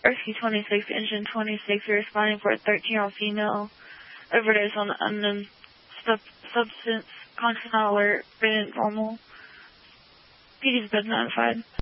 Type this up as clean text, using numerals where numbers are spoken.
Rescue 26, Engine 26, you're responding for a 13-year-old female overdose on unknown substance. Constant alert, been normal. PD's been notified.